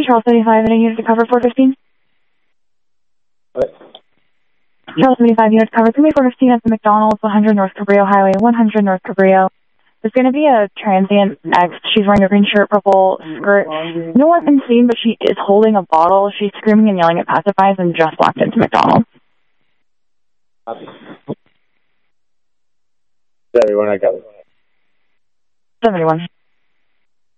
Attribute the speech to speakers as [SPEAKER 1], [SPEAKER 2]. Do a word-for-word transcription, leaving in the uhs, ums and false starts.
[SPEAKER 1] Charles seventy-five, and a unit to cover four fifteen.
[SPEAKER 2] What?
[SPEAKER 1] Charles seventy-five, unit to cover three four fifteen at the McDonald's, one hundred North Cabrillo Highway, one hundred North Cabrillo. There's going to be a transient ex. She's wearing a green shirt, purple skirt. No one's been seen, but she is holding a bottle. She's screaming and yelling at passersby and just walked into McDonald's.
[SPEAKER 2] Everyone, I got it.
[SPEAKER 1] seventy-one.